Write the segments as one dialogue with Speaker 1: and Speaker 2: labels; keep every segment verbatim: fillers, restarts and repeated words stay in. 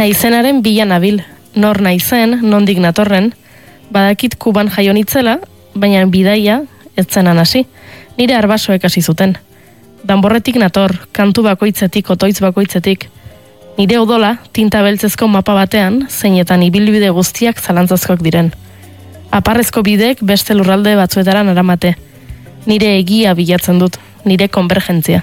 Speaker 1: Naizenaren bila nabil, nor naizen, nondik natorren, badakit Kuban jaio nitzela, baina bidaia ez zenan hasi, nire arbasoek hasi zuten. Danborretik nator, kantu bakoitzetik, otoitz bakoitzetik. Nire odola, tinta beltzezko mapa batean, zeinetan ibilbide guztiak zalantzazkoak diren. Aparrezko bidek beste lurralde batzuetaran aramate. Nire egia bilatzen dut, nire konvergentzia.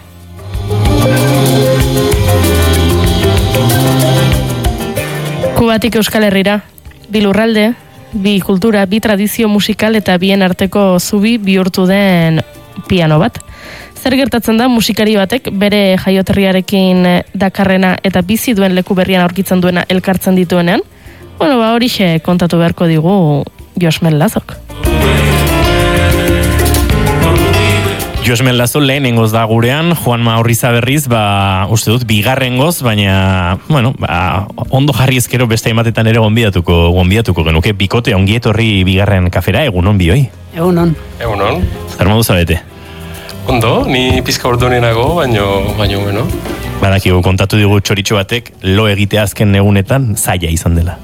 Speaker 1: Kubatik Euskal Herrira, bi lurralde, bi kultura, bi tradizio musikal eta bien arteko zubi bihurtu den piano bat. Zer gertatzen da musikari batek bere jaioterriarekin dakarrena eta bizi duen leku berrian aurkitzen duena elkartzen dituenean? Bueno, ba horixe kontatu beharko digu Josmel Lazok.
Speaker 2: Josmel Lazo lehenengoz da gurean, Juanma Orriza berriz, ba, uste dut, bigarrengoz, baina, bueno, ba, ondo jarri ezkero beste ematetan ere gonbidatuko, gonbidatuko genuke, bikote, ongietorri bigarren kafera, egunon bioi?
Speaker 3: Egunon.
Speaker 4: Egunon.
Speaker 2: Zer modu zabete?
Speaker 4: Ondo, ni pizka ordunenago, baino, baino, bueno.
Speaker 2: Badakigu, kontatu digu txoritxo batek, lo egitea azken egunetan, zaila izan dela.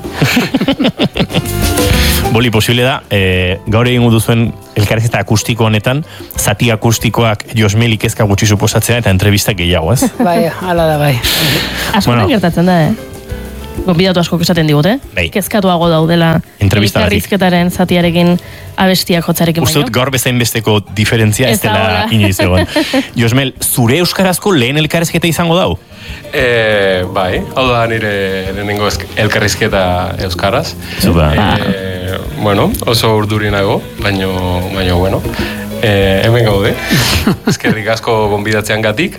Speaker 2: Boli, posible da, e, gaur egingo duzuen elkarrizketa akustiko honetan, zati akustikoak Josmelik ezka gutxi suposatzea eta entrevistak gehiago, ez?
Speaker 3: Bai, hala da, bai.
Speaker 1: Askotan bueno, gertatzen da, eh? Gonbidatu asko esaten digute,
Speaker 2: bai.
Speaker 1: Kezkatuago daudela elkarrizketaren zatiarekin abestiak jotzarekin baino.
Speaker 2: Uste dut gaur bezain besteko diferentzia ez dela inoiz egon. Josmel, zure euskarazko lehen elkarrizketa izango dau?
Speaker 4: E, bai, hau da nire lehenengo elkarrizketa euskaraz.
Speaker 2: Zuba.
Speaker 4: E, bueno, oso urdurinago, baino, baino, bueno. E, hemen gaude, eskerrik asko gonbidatzean gatik.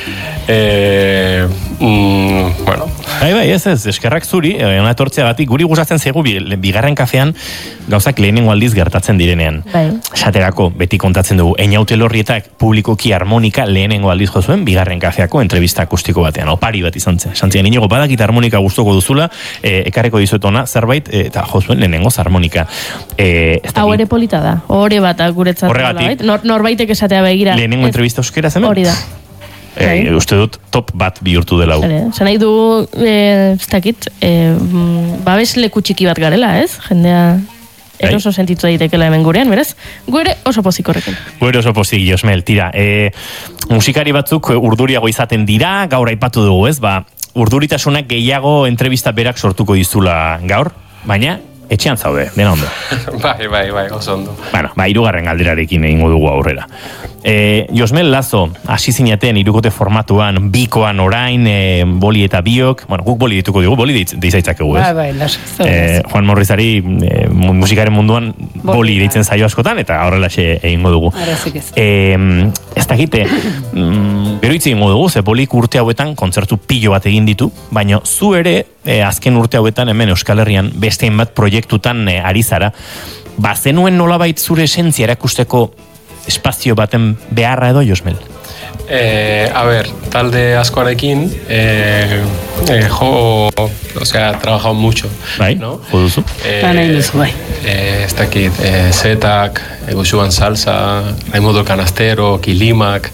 Speaker 4: E, mm, bueno.
Speaker 2: Bai, bai, ez ez, eskerrak zuri, ona etortzea gatik, guri gustatzen zaigu bigarren kafean gauzak lehenengo aldiz gertatzen direnean.
Speaker 1: Bai.
Speaker 2: Saterako, beti kontatzen dugu, Einaute Lorrietak publikoki harmonika lehenengo aldiz jo zuen bigarren kafeako entrevista akustiko batean, opari bat izan zen. Santzian, inigo, badakit harmonika gustoko duzula, e, ekarreko dizuetona zerbait, e, eta jo zuen lehenengo harmonika. E,
Speaker 1: Hau ere polita da, hori bat guretzat.
Speaker 2: Horregatik.
Speaker 1: Nor, norbaitek esatea begira.
Speaker 2: Lehenengo
Speaker 1: ez,
Speaker 2: entrevista euskera zemen?
Speaker 1: Hori da.
Speaker 2: E, uste dut top bat bihurtu dela.
Speaker 1: Zan nahi du, e, ez dakit, e, babes leku txiki bat garela, ez? Jendea eroso sentitu daitekela hemen gurean, beraz? Gure oso pozik horrekin.
Speaker 2: Gure oso pozik, Josmel, tira. E, musikari batzuk urduriago izaten dira, gaur aipatu dugu, ez? Ba, urduritasunak gehiago entrevista berak sortuko dizula gaur, baina etxean zaude, dena ondo.
Speaker 4: Bai, bai, bai, oso ondo.
Speaker 2: Bueno, ba, hirugarren galderarekin egingo dugu aurrera. E, Josmel Lazo, hasi zinaten hirukote formatuan, bikoan orain, e, boli eta biok, bueno, guk boli dituko dugu, boli deizaitzakegu, ez?
Speaker 3: Bai, bai, laso.
Speaker 2: E, Juan Morrizari e, musikaren munduan boli, boli deitzen zaio askotan, eta horrelaxe egingo dugu. E, ez dakite, mm, gero hitz egingo dugu, ze bolik urte hauetan kontzertu pilo bat egin ditu, baina zu ere, e, azken urte hauetan hemen Euskal Herrian beste hainbat proiektutan e, ari zara, ba zenuen nolabait zure esentzia erakusteko espazio baten beharra edo, Josmel?
Speaker 4: Eh, a ver, talde askoarekin eh, eh, jo, o sea, he trabajado mucho.
Speaker 2: Bai,
Speaker 4: ¿no?
Speaker 2: jo duzu.
Speaker 4: Eh,
Speaker 3: Ba nahi duzu, bai.
Speaker 4: Eh, ez dakit, eh, Zetak, Egusuan Salsa, Raimundo Canastero, Kilimak,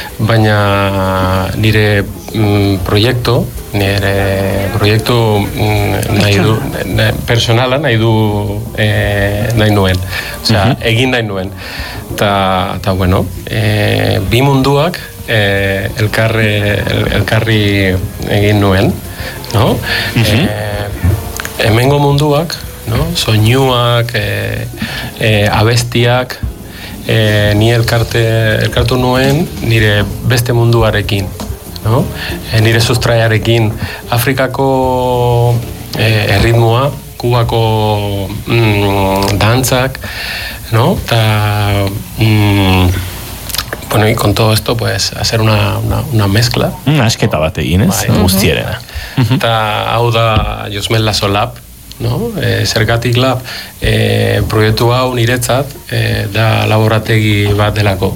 Speaker 4: baina nire mm, proiektu, nire proiektu mm, nahi du, ne, personala nahi du eh, nahi nuen, osea, uh-huh. egin nahi nuen. Ta, ta bueno, eh, bi munduak eh, elkarri, el, elkarri egin nuen, no? Uh-huh. eh, hemengo munduak, no? Soinuak, eh, eh, abestiak, eh, ni elkarte, elkartu nuen nire beste munduarekin, no? Eh, nire sustraiarekin, Afrikako eh, erritmoa, Kubako mm, dantzak, ¿no? Ta, mm, bueno, y con todo esto, pues, hacer una, una, una mezcla.
Speaker 2: Una esketa bat egin, ez?
Speaker 4: Bai.
Speaker 2: Guztierena.
Speaker 4: Eta hau da Josmel Lazo Lab, no? E, Zergatik Lab, e, proiektu hau niretzat, e, da laborategi bat delako.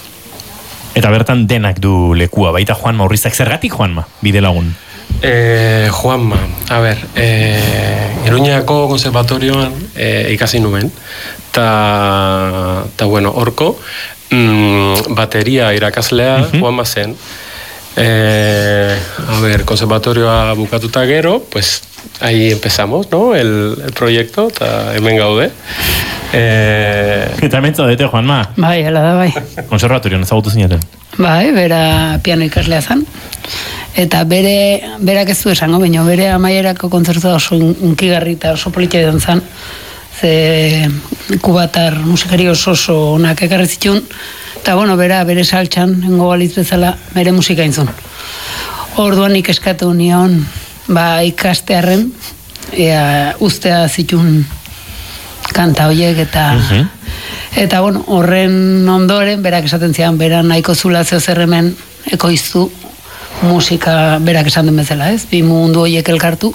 Speaker 2: Eta bertan denak du lekua, baita Juanma Urrizak. Zergatik Juanma, bide lagun?
Speaker 4: Eh, Juanma, a ver, eh, Iruñako konservatorioan eh, ikasi nuen, eta, bueno, horko, mm, bateria irakaslea uh-huh. Juanma zen, Eh, a ver, konservatorioa bukatuta gero, pues ahí empezamos, ¿no? El, el proyecto, eta hemen gaude. Eh,
Speaker 2: eta hemen zaudete, Juanma?
Speaker 3: Bai, hala da, bai.
Speaker 2: Konservatorioan ezagutu zineten?
Speaker 3: Bai, bera piano ikaslea zan. Eta bere, berak ez du esango, baina bere amaierako kontzertua oso unkigarri eta oso politia izan zan. Ze kubatar musikari oso oso onak ekarri zituen. Eta, bueno, bera, bere saltxan, hengo balitz bezala, bere musika intzun. Orduan nik eskatu nion, ba, ikastearren, ea, ustea zituen kanta horiek, eta, uh-huh. eta, bueno, horren ondoren, berak esaten zian, bera nahiko zula zeo zerremen ekoiztu musika berak esan den bezala, ez? Bi mundu horiek elkartu.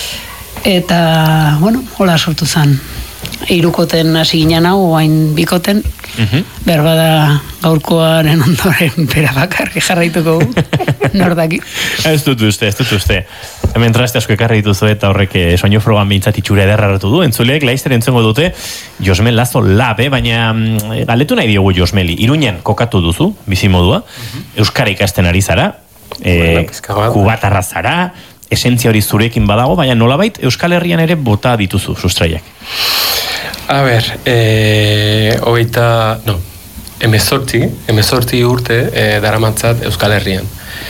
Speaker 3: Eta, bueno, hola sortu zen. Hirukoten hasi ginen hau, oain bikoten, uh-huh. behar bada gaurkoaren ondoren bera bakarri jarraituko nordaki.
Speaker 2: Ez dut uste, ez dut uste. Hemen traste asko ekarri dituzu eta horrek soinu frogan bintzat itxura ederra hartu du. Entzuleek laizter entzengo dute Josmel Lazo Lab, eh? Baina galetu nahi diogu Josmeli. Iruñen kokatu duzu, bizimodua, uh-huh. Euskara ikasten ari zara, e, kubatarra zara, esentzia hori zurekin badago, baina nolabait Euskal Herrian ere bota dituzu sustraiak.
Speaker 4: A ber, eh, hogeita, no, emezortzi, emezortzi urte eh, daramatzat Euskal Herrian.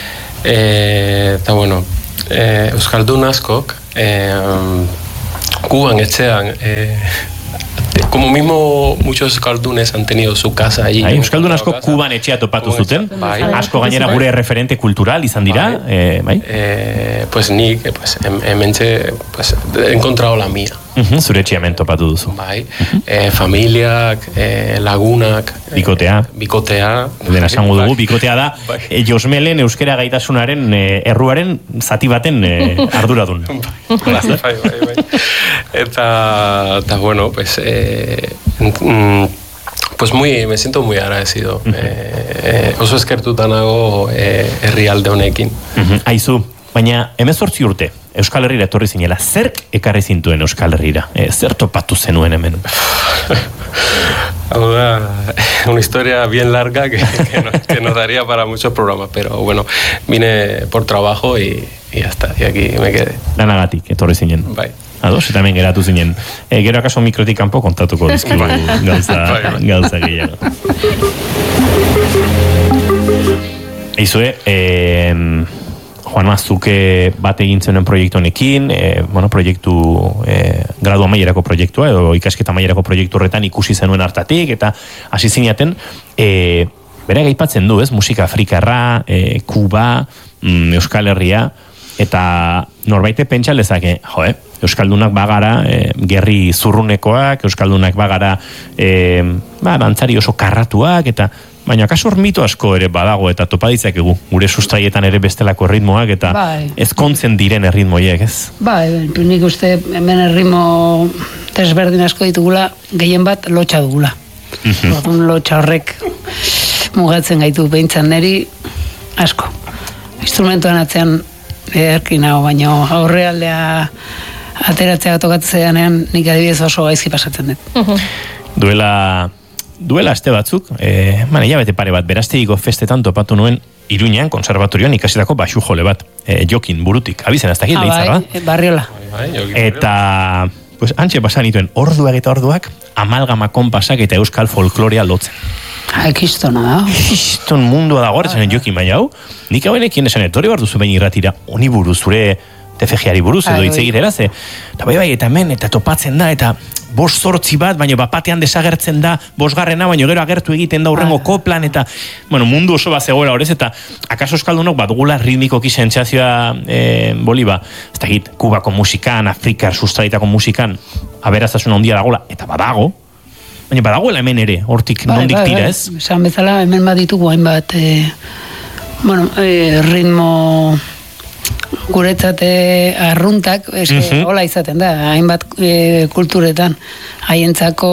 Speaker 4: Eh, eta bueno, eh, Euskaldun askok, eh, Kuban etxean, eh, como mismo muchos euskaldunes han tenido su casa allí.
Speaker 2: Bai, euskaldun asko Kuban etxea topatu zuten. Bai. Asko gainera gure bai. Referente kultural izan dira. Bai. Eh, bai.
Speaker 4: Eh, pues nik, pues, hementxe, pues, he encontrado la mía.
Speaker 2: Uh-huh, zure etxeamen topatu duzu.
Speaker 4: Bai. Uh-huh. Eh, familiak, eh, lagunak.
Speaker 2: Bikotea.
Speaker 4: Eh, bikotea.
Speaker 2: Den esango dugu, bikotea da bai. eh, Josmelen euskera gaitasunaren eh, erruaren zati baten eh, arduradun.
Speaker 4: Bai, bai, bai, bai. Eta, eta bueno, pues... Eh, mm, pues muy, me siento muy agradecido. Uh-huh. eh, oso eskertuta nago eh, herrialde honekin.
Speaker 2: Uh-huh. Aizu, baina hemezortzi urte Euskal Herrira etorri zinela, zer ekarri zintuen Euskal Herrira? E, zer topatu zenuen hemen?
Speaker 4: Hau da, una historia bien larga que, que, no, que nos daría para muchos programas, pero bueno, vine por trabajo y, y ya está, y aquí me quedé.
Speaker 2: Lanagatik etorri zinen.
Speaker 4: Bai.
Speaker 2: Ados, eta hemen geratu zinen. E, gero akaso mikrotik kanpo kontatuko dizkigu gauza, gauza gehiago. Eizue, eh, Juanma, zuke bat egin zenen proiektu honekin, eh, bueno, proiektu, eh, gradu amaierako proiektua, edo ikasketa amaierako proiektu horretan ikusi zenuen hartatik, eta hasi zinaten, eh, bere gaipatzen du, ez, musika afrikarra, eh, Kuba, mm, Euskal Herria, eta norbaite pentsa lezake, jo, eh, Euskaldunak bagara, eh, gerri zurrunekoak, Euskaldunak bagara, eh, ba, dantzari oso karratuak, eta baina kaso mito asko ere badago eta topa ditzakegu, gure sustraietan ere bestelako erritmoak eta bai. Ezkontzen diren erritmoiek, ez?
Speaker 3: Bai, nik uste hemen erritmo desberdin asko ditugula, gehien bat lotxa dugula. Uh-huh. Orduan lotxa horrek mugatzen gaitu behintzan neri asko. Instrumentuan atzean erkin hau, baina aurrealdea ateratzea tokatzeanean nik adibidez oso gaizki pasatzen dut.
Speaker 1: Uh-huh.
Speaker 2: Duela... Duela aste batzuk, eh, man, hilabete pare bat, beraztegiko festetan topatu nuen Iruñan, konservatorioan ikasitako baxu jole bat, eh, Jokin burutik, abizen azta gil, leitzarra.
Speaker 3: Bai, barriola.
Speaker 2: Eta, pues, antxe pasan ituen, orduak eta orduak, amalgama konpasak eta euskal folklorea lotzen.
Speaker 3: Ha, ekistona da.
Speaker 2: Ekiston mundua da gorretzen Jokin, baina hau, nik hau enekin esan etorri barduzu behin irratira, honi buruz, zure T F G-ari buruz, edo itzegirera, ze, eta bai bai, eta hemen, eta topatzen da, eta bost zortzi bat, baina bapatean desagertzen da, bosgarrena, baina gero agertu egiten da urrengo koplan, eta, bueno, mundu oso bat zegoela horrez, eta akaso euskaldunok bat dugula ritmikoki sentsazioa e, boliba, ez da git, Kubako musikan, Afrikar sustraitako musikan, aberaztasuna handia dagoela, eta badago, baina badagoela hemen ere, hortik ba, nondik ba, tira, ez?
Speaker 3: Esan bezala, hemen bat ditugu hainbat, e, bueno, e, ritmo... guretzat arruntak, eske, uh-huh. hola izaten da, hainbat e, kulturetan, haientzako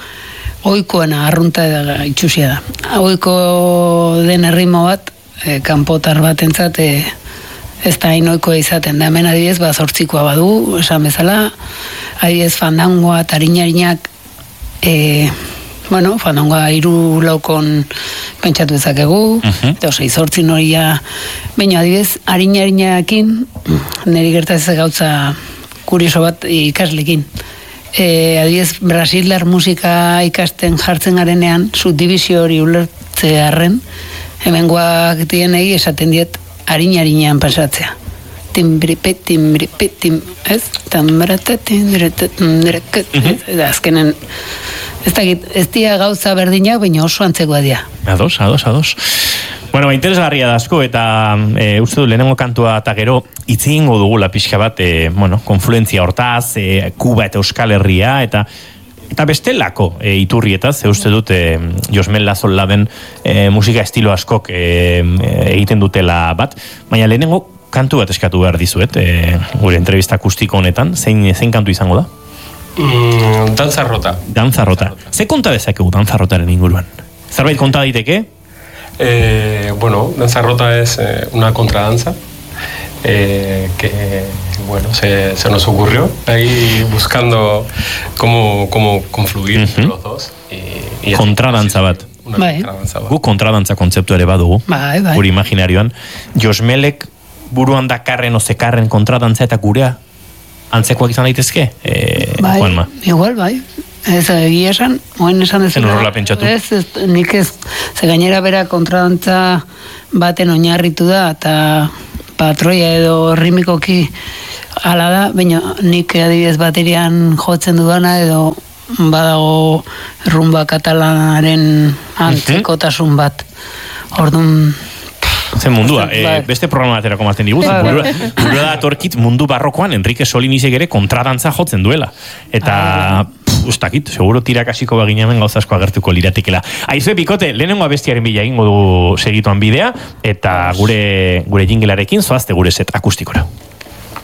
Speaker 3: oikoena arrunta da, itxusia da. Oiko den erritmo bat, e, kanpotar bat entzat, e, ez da hain oikoa izaten da, hemen adibidez, ba, zortzikoa badu, esan bezala, adibidez fandangoa, tarinarinak, e, bueno, fandangoa iru laukon pentsatu ezakegu, uh-huh. eta oso izortzin hori ja, baina adibidez, harina-harinakin, niri gertatzen gauza kurioso bat ikaslekin. E, adibidez, brasildar musika ikasten jartzen garenean, subdivizio hori ulertze harren, hemengoak dienei esaten diet harina-harinean pasatzea. Timbripe, timbripe, tim, ez? Tambrata, timbrata, timbrata, eta azkenen, ez dakit, ez dia gauza berdinak, baina oso antzekoa dia.
Speaker 2: Ados, ados, ados. Bueno, ba, interesgarria da asko, eta e, uste du lehenengo kantua eta gero hitz egingo dugula pixka bat, e, bueno, konfluentzia hortaz, e, Kuba eta Euskal Herria, eta eta bestelako e, iturrietaz, e, uste dut e, Josmel Lazola den e, musika estilo askok e, egiten dutela bat, baina lehenengo kantu bat eskatu behar dizuet, e, gure entrevista akustiko honetan, zein, zein kantu izango da?
Speaker 4: Mm, danzarrota.
Speaker 2: Danzarrota. Ze konta dezakegu danzarrotaren inguruan? Zerbait konta daiteke?
Speaker 4: Eh, bueno, danzarrota es eh, una contradanza eh, que, bueno, se, se nos ocurrió ahí buscando cómo, cómo confluir uh-huh. los dos. Y, y
Speaker 2: contradanza bat.
Speaker 4: Una bai. Contradanza bat.
Speaker 2: Gu kontradantza kontzeptu ere badugu.
Speaker 3: Bai, bai.
Speaker 2: Gure imaginarioan. Josmelek buruan dakarren o zekarren kontradantza eta gurea antzekoak izan daitezke? Eh,
Speaker 3: bai,
Speaker 2: Juanma.
Speaker 3: Igual, bai. Ez egia esan, oen esan dezuna.
Speaker 2: En horrela pentsatu.
Speaker 3: Ez, ez, nik ez, ze gainera bera kontradantza baten oinarritu da, eta patroia edo rimikoki ala da, baina nik adibidez baterian jotzen dudana edo badago rumba katalanaren antzekotasun bat. Orduan,
Speaker 2: zen mundua, e, beste programa baterako maten diguz, burua, burua da atorkit mundu barrokoan Enrique Solinisek ere kontradantza jotzen duela. Eta, ustakit, seguro tirakasiko baginamen gauza asko agertuko liratekela. Aizue Pikote, lehenengo abestiaren bila egingo du segituan bidea, eta gure, gure jingelarekin zoazte gure set akustikora.